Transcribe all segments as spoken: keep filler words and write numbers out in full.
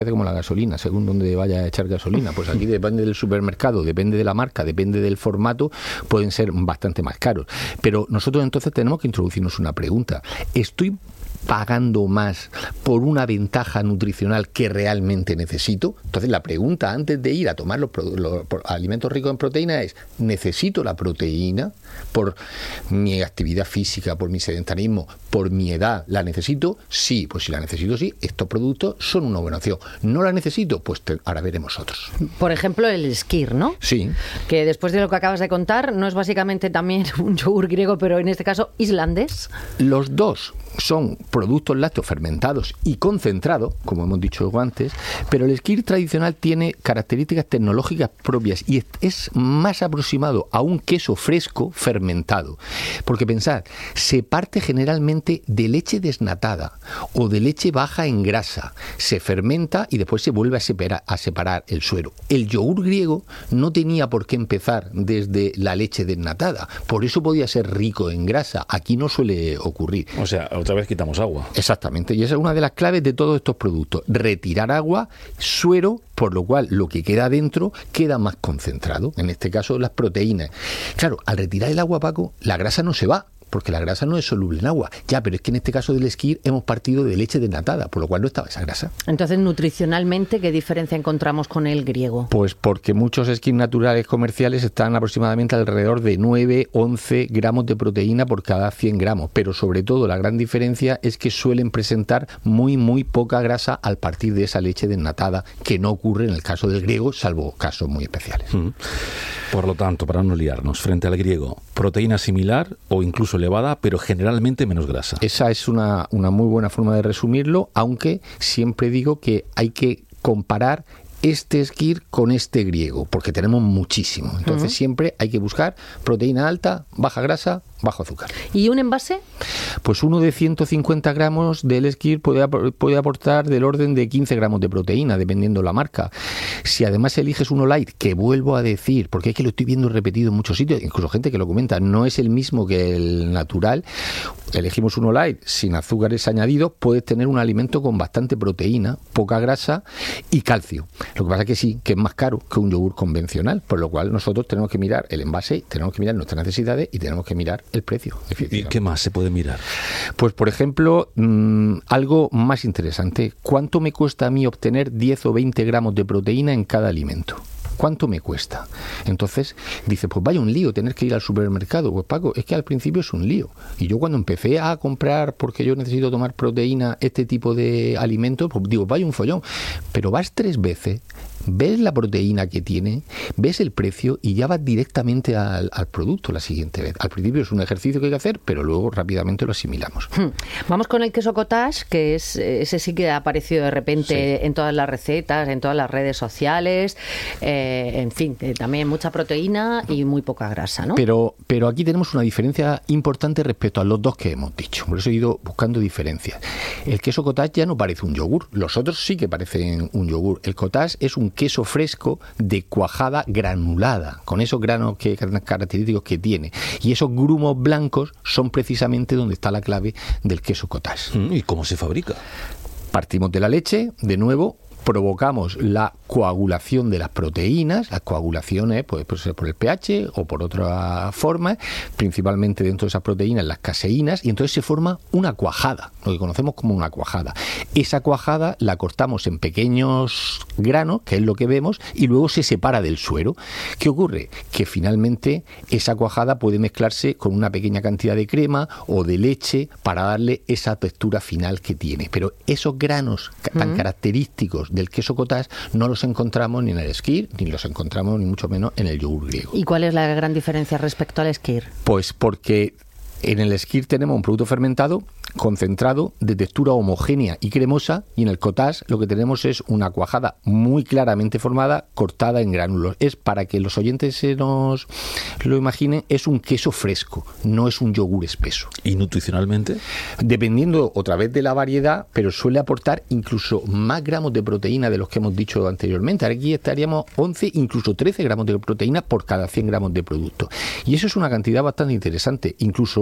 como la gasolina, según donde vaya a echar gasolina. Pues aquí depende del supermercado, depende de la marca, depende del formato, pueden ser bastante más caros. Pero nosotros entonces tenemos que introducirnos una pregunta. ¿Estoy pagando más por una ventaja nutricional que realmente necesito? Entonces la pregunta antes de ir a tomar los, los, los alimentos ricos en proteína es: ¿necesito la proteína por mi actividad física, por mi sedentarismo, por mi edad? ¿La necesito? Sí. Pues si la necesito, sí, estos productos son una buena opción. ¿No la necesito? Pues te, ahora veremos otros. Por ejemplo, el Skyr, ¿no? Sí. Que después de lo que acabas de contar, ¿no es básicamente también un yogur griego, pero en este caso islandés? Los dos son productos lácteos fermentados y concentrados, como hemos dicho antes, pero el Skyr tradicional tiene características tecnológicas propias y es más aproximado a un queso fresco fermentado. Porque pensad, se parte generalmente de leche desnatada o de leche baja en grasa, se fermenta y después se vuelve a separar, a separar el suero. El yogur griego no tenía por qué empezar desde la leche desnatada, por eso podía ser rico en grasa. Aquí no suele ocurrir. O sea, otra vez quitamos agua. Exactamente, y esa es una de las claves de todos estos productos: retirar agua, suero, por lo cual lo que queda dentro queda más concentrado, en este caso las proteínas. Claro, al retirar el agua, Paco, la grasa no se va, porque la grasa no es soluble en agua. Ya, pero es que en este caso del Skyr hemos partido de leche desnatada, por lo cual no estaba esa grasa. Entonces, nutricionalmente, ¿qué diferencia encontramos con el griego? Pues porque muchos Skyr naturales comerciales están aproximadamente alrededor de nueve, once gramos de proteína por cada cien gramos, pero sobre todo la gran diferencia es que suelen presentar muy, muy poca grasa al partir de esa leche desnatada, que no ocurre en el caso del griego, salvo casos muy especiales. Mm. Por lo tanto, para no liarnos, frente al griego, proteína similar o incluso elevada, pero generalmente menos grasa. Esa es una, una muy buena forma de resumirlo, aunque siempre digo que hay que comparar este Skyr con este griego, porque tenemos muchísimo. Entonces uh-huh. siempre hay que buscar proteína alta, baja grasa, bajo azúcar. ¿Y un envase? Pues uno de ciento cincuenta gramos del Skyr puede, puede aportar del orden de quince gramos de proteína, dependiendo la marca. Si además eliges uno light, que vuelvo a decir, porque es que lo estoy viendo repetido en muchos sitios, incluso gente que lo comenta, no es el mismo que el natural. Elegimos uno light sin azúcares añadidos, puedes tener un alimento con bastante proteína, poca grasa y calcio. Lo que pasa es que sí, que es más caro que un yogur convencional, por lo cual nosotros tenemos que mirar el envase, tenemos que mirar nuestras necesidades y tenemos que mirar el precio. ¿Y qué más se puede mirar? Pues, por ejemplo, mmm, algo más interesante. ¿Cuánto me cuesta a mí obtener diez o veinte gramos de proteína en cada alimento? ¿Cuánto me cuesta? Entonces, dice, pues vaya un lío tener que ir al supermercado. Pues Paco, es que al principio es un lío. Y yo cuando empecé a comprar, porque yo necesito tomar proteína, este tipo de alimentos, pues digo, vaya un follón. Pero vas tres veces, ves la proteína que tiene, ves el precio y ya vas directamente al, al producto la siguiente vez. Al principio es un ejercicio que hay que hacer, pero luego rápidamente lo asimilamos. Vamos con el queso cottage, que es ese sí que ha aparecido de repente sí. en todas las recetas, en todas las redes sociales, eh, en fin, eh, también mucha proteína y muy poca grasa, ¿no? Pero, pero aquí tenemos una diferencia importante respecto a los dos que hemos dicho. Por eso he ido buscando diferencias. El queso cottage ya no parece un yogur. Los otros sí que parecen un yogur. El cottage es un queso fresco de cuajada granulada, con esos granos que, característicos que tiene. Y esos grumos blancos son precisamente donde está la clave del queso cottage. ¿Y cómo se fabrica? Partimos de la leche, de nuevo, provocamos la coagulación de las proteínas. Las coagulaciones pues, pues por el pH o por otra forma, principalmente dentro de esas proteínas las caseínas, y entonces se forma una cuajada, lo que conocemos como una cuajada. Esa cuajada la cortamos en pequeños granos, que es lo que vemos, y luego se separa del suero. ¿Qué ocurre? Que finalmente esa cuajada puede mezclarse con una pequeña cantidad de crema o de leche para darle esa textura final que tiene. Pero esos granos tan mm. característicos del queso cottage no los encontramos ni en el Skyr, ni los encontramos ni mucho menos en el yogur griego. ¿Y cuál es la gran diferencia respecto al Skyr? Pues porque en el Skyr tenemos un producto fermentado, concentrado, de textura homogénea y cremosa, y en el cottage lo que tenemos es una cuajada muy claramente formada, cortada en gránulos. Es, para que los oyentes se nos lo imaginen, es un queso fresco, no es un yogur espeso. ¿Y nutricionalmente? Dependiendo otra vez de la variedad, pero suele aportar incluso más gramos de proteína de los que hemos dicho anteriormente. Aquí estaríamos once, incluso trece gramos de proteína por cada cien gramos de producto. Y eso es una cantidad bastante interesante. Incluso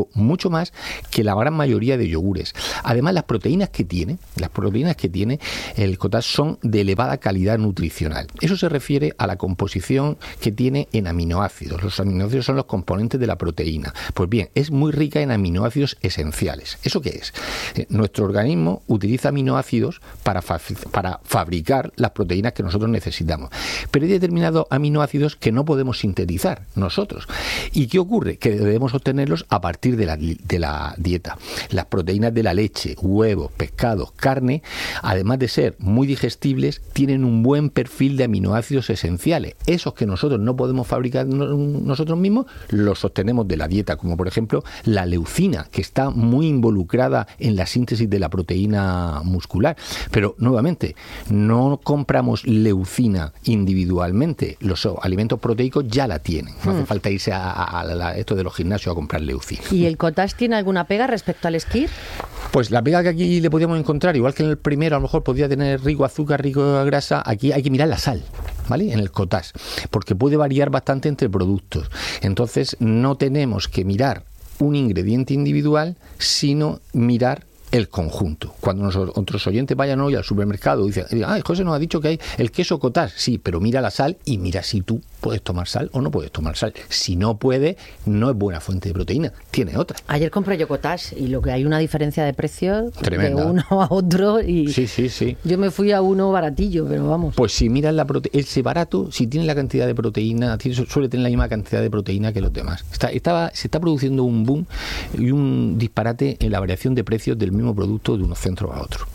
mucho más que la gran mayoría de yogures. Además, las proteínas que tiene, las proteínas que tiene el cottage son de elevada calidad nutricional. Eso se refiere a la composición que tiene en aminoácidos. Los aminoácidos son los componentes de la proteína. Pues bien, es muy rica en aminoácidos esenciales. ¿Eso qué es? Eh, nuestro organismo utiliza aminoácidos para, fa- para fabricar las proteínas que nosotros necesitamos. Pero hay determinados aminoácidos que no podemos sintetizar nosotros. ¿Y qué ocurre? Que debemos obtenerlos a partir de la, de la dieta. Las proteínas de la leche, huevos, pescados, carne, además de ser muy digestibles, tienen un buen perfil de aminoácidos esenciales. Esos que nosotros no podemos fabricar no, nosotros mismos, los obtenemos de la dieta, como por ejemplo la leucina, que está muy involucrada en la síntesis de la proteína muscular. Pero nuevamente, no compramos leucina individualmente. Los alimentos proteicos ya la tienen. No hace falta irse a, a, a la, esto de los gimnasios a comprar leucina. ¿Y el cottage tiene alguna pega respecto al Skyr? Pues la pega que aquí le podíamos encontrar, igual que en el primero a lo mejor podía tener rico azúcar, rico grasa, aquí hay que mirar la sal, ¿vale? En el cottage, porque puede variar bastante entre productos. Entonces no tenemos que mirar un ingrediente individual, sino mirar el conjunto. Cuando nosotros, otros oyentes vayan hoy al supermercado y dicen, ay, José nos ha dicho que hay el queso cottage. Sí, pero mira la sal y mira si tú puedes tomar sal o no puedes tomar sal. Si no puedes, no es buena fuente de proteína, tiene otra. Ayer compré yo cottage y lo que hay una diferencia de precio tremenda de uno a otro y sí, sí, sí. Yo me fui a uno baratillo, pero vamos. Pues si miras la prote- ese barato, si tiene la cantidad de proteína, tiene, suele tener la misma cantidad de proteína que los demás. Está, estaba, se está produciendo un boom y un disparate en la variación de precios del mismo producto de unos centros a otros.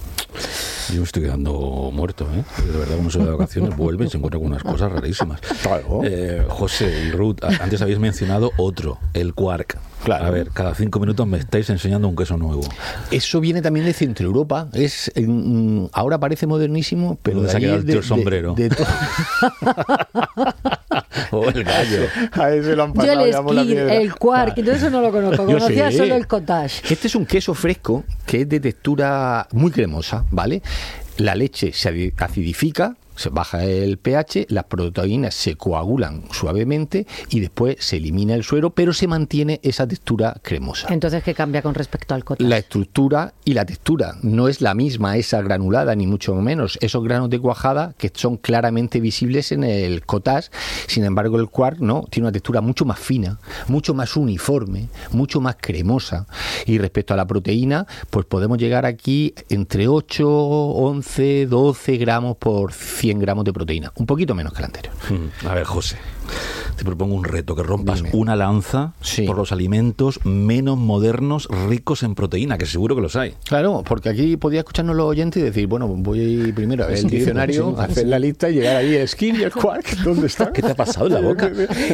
Yo me estoy quedando muerto, ¿eh? De verdad, uno se va de vacaciones, vuelve y se encuentra con unas cosas rarísimas. Claro. Eh, José y Ruth, antes habéis mencionado otro, el quark. Claro. A ver, cada cinco minutos me estáis enseñando un queso nuevo. Eso viene también de Centro Europa. Es, mm, ahora parece modernísimo, pero ¿Dónde de se ha allí quedado el tío de- el sombrero? de- de to- O el gallo. A ese lo han Yo pasado el ya por la Skyr, piedra. el quark, todo eso no lo conozco, Yo conocía sé. solo el cottage. Este es un queso fresco que es de textura muy cremosa, ¿vale? La leche se acidifica, se baja el pH, las proteínas se coagulan suavemente y después se elimina el suero, pero se mantiene esa textura cremosa. Entonces, ¿qué cambia con respecto al cottage? La estructura y la textura no es la misma esa granulada, ni mucho menos. Esos granos de cuajada que son claramente visibles en el cottage, sin embargo el quark no, tiene una textura mucho más fina, mucho más uniforme, mucho más cremosa. Y respecto a la proteína, pues podemos llegar aquí entre ocho, once, doce gramos por cien gramos de proteína, un poquito menos que el anterior. Mm, A ver, José, te propongo un reto, que rompas Dime. una lanza Sí. por los alimentos menos modernos, ricos en proteína, que seguro que los hay. Claro, porque aquí podía escucharnos los oyentes y decir, bueno, voy primero a ver el Sí, diccionario, sí, a hacer la lista y llegar ahí el Skyr y el quark, ¿dónde está? ¿Qué te ha pasado en la boca?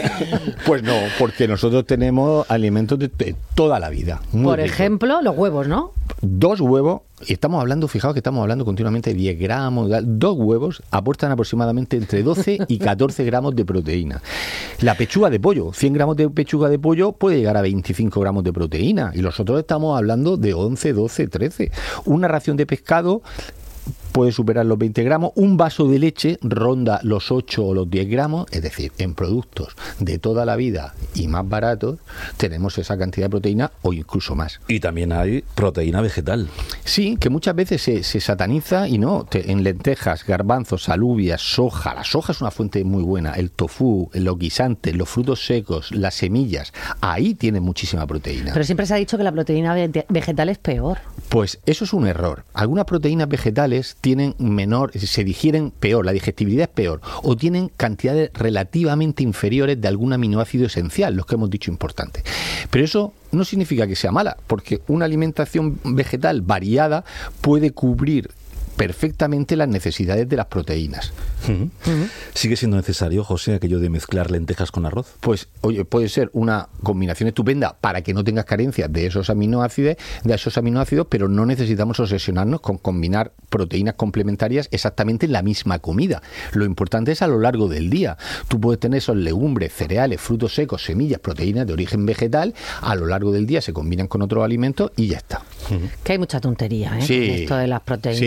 Pues no, porque nosotros tenemos alimentos de, de toda la vida. muy Por ricos. ejemplo, los huevos, ¿no? Dos huevos, y estamos hablando, fijaos que estamos hablando continuamente de diez gramos, dos huevos aportan aproximadamente entre doce y catorce gramos de proteína. La pechuga de pollo, cien gramos de pechuga de pollo puede llegar a veinticinco gramos de proteína, y nosotros estamos hablando de once, doce, trece. Una ración de pescado puede superar los veinte gramos, un vaso de leche ronda los ocho o los diez gramos, es decir, en productos de toda la vida y más baratos tenemos esa cantidad de proteína o incluso más. Y también hay proteína vegetal. Sí, que muchas veces se, se sataniza y no, te- en lentejas, garbanzos, alubias, soja, la soja es una fuente muy buena, el tofu, los guisantes, los frutos secos, las semillas, ahí tiene muchísima proteína. Pero siempre se ha dicho que la proteína ve- vegetal es peor. Pues eso es un error. Algunas proteínas vegetales tienen menor, se digieren peor, la digestibilidad es peor, o tienen cantidades relativamente inferiores de algún aminoácido esencial, los que hemos dicho importantes. Pero eso no significa que sea mala, porque una alimentación vegetal variada puede cubrir perfectamente las necesidades de las proteínas. Uh-huh. ¿Sigue siendo necesario, José, aquello de mezclar lentejas con arroz? Pues, oye, puede ser una combinación estupenda para que no tengas carencias de esos aminoácidos, de esos aminoácidos, pero no necesitamos obsesionarnos con combinar proteínas complementarias exactamente en la misma comida. Lo importante es a lo largo del día. Tú puedes tener esos legumbres, cereales, frutos secos, semillas, proteínas de origen vegetal, a lo largo del día se combinan con otros alimentos y ya está. Que hay mucha tontería, ¿eh? Sí. Con esto de las proteínas. Sí.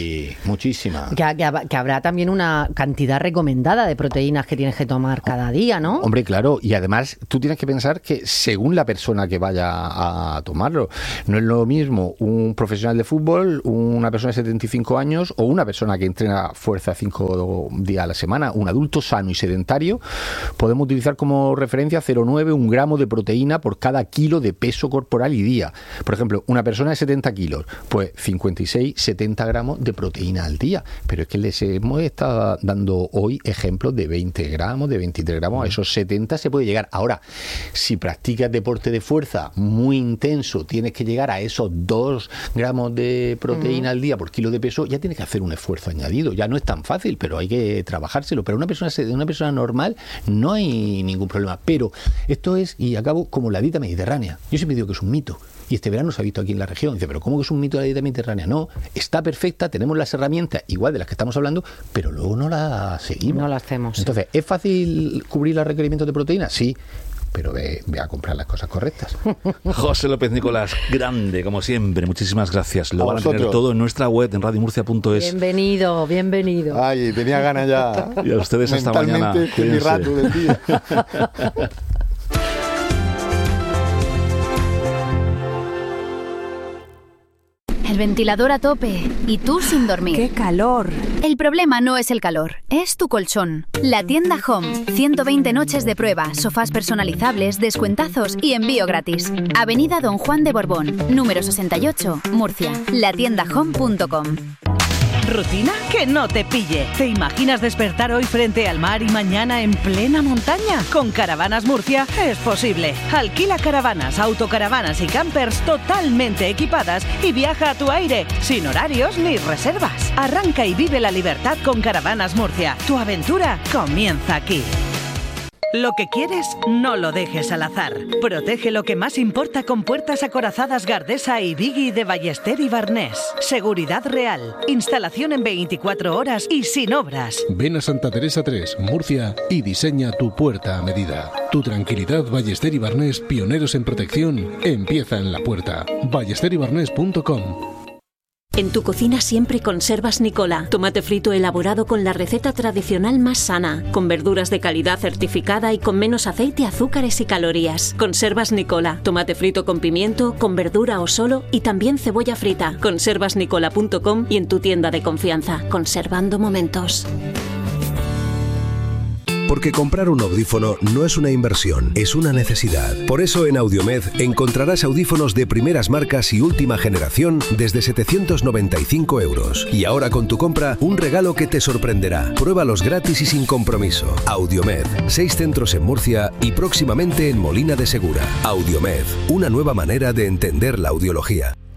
Sí, muchísima. Que, que, que habrá también una cantidad recomendada de proteínas que tienes que tomar cada día, ¿no? Hombre, claro, y además tú tienes que pensar que según la persona que vaya a tomarlo, no es lo mismo un profesional de fútbol, una persona de setenta y cinco años o una persona que entrena fuerza cinco días a la semana. Un adulto sano y sedentario podemos utilizar como referencia cero coma nueve, un gramo de proteína por cada kilo de peso corporal y día. Por ejemplo, una persona de setenta kilos, pues cincuenta y seis, setenta gramos de proteína al día. Pero es que les hemos estado dando hoy ejemplos de veinte gramos, de veintitrés gramos, a esos setenta se puede llegar. Ahora, si practicas deporte de fuerza muy intenso, tienes que llegar a esos dos gramos de proteína uh-huh. al día por kilo de peso, ya tienes que hacer un esfuerzo añadido. Ya no es tan fácil, pero hay que trabajárselo. Pero una persona, una persona normal no hay ningún problema. Pero esto es, y acabo, como la dieta mediterránea. Yo siempre digo que es un mito. Y este verano se ha visto aquí en la región. Dice, pero ¿cómo que es un mito de la dieta mediterránea? No, está perfecta, tenemos las herramientas igual de las que estamos hablando, pero luego no las seguimos. No las hacemos. Entonces, ¿es fácil cubrir los requerimientos de proteína? Sí. Pero ve, ve a comprar las cosas correctas. José López Nicolás, grande, como siempre. Muchísimas gracias. Lo a van vosotros. A tener todo en nuestra web, en radio murcia punto es. Bienvenido, bienvenido. Ay, tenía ganas ya. Y a ustedes hasta mañana. Mentalmente, mi rato del día. El ventilador a tope y tú sin dormir. ¡Qué calor! El problema no es el calor, es tu colchón. La tienda Home. ciento veinte noches de prueba, sofás personalizables, descuentazos y envío gratis. Avenida Don Juan de Borbón, número sesenta y ocho, Murcia. la tienda home punto com. ¿Rutina? Que no te pille. ¿Te imaginas despertar hoy frente al mar y mañana en plena montaña? Con Caravanas Murcia es posible. Alquila caravanas, autocaravanas y campers totalmente equipadas y viaja a tu aire, sin horarios ni reservas. Arranca y vive la libertad con Caravanas Murcia. Tu aventura comienza aquí. Lo que quieres, no lo dejes al azar. Protege lo que más importa con puertas acorazadas Gardesa y Biggie de Ballester y Barnés. Seguridad real. Instalación en veinticuatro horas y sin obras. Ven a Santa Teresa tres, Murcia, y diseña tu puerta a medida. Tu tranquilidad, Ballester y Barnés, pioneros en protección, empieza en la puerta. ballester y barnés punto com. En tu cocina siempre conservas Nicola, tomate frito elaborado con la receta tradicional más sana, con verduras de calidad certificada y con menos aceite, azúcares y calorías. Conservas Nicola, tomate frito con pimiento, con verdura o solo y también cebolla frita. conservas nicola punto com y en tu tienda de confianza, conservando momentos. Porque comprar un audífono no es una inversión, es una necesidad. Por eso en Audiomed encontrarás audífonos de primeras marcas y última generación desde setecientos noventa y cinco euros. Y ahora con tu compra, un regalo que te sorprenderá. Pruébalos gratis y sin compromiso. Audiomed, seis centros en Murcia y próximamente en Molina de Segura. Audiomed, una nueva manera de entender la audiología.